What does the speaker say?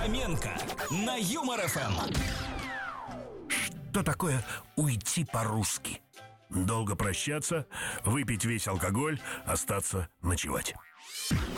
Фоменко на Юмор ФМ. Что такое уйти по-русски? Долго прощаться, выпить весь алкоголь, остаться ночевать.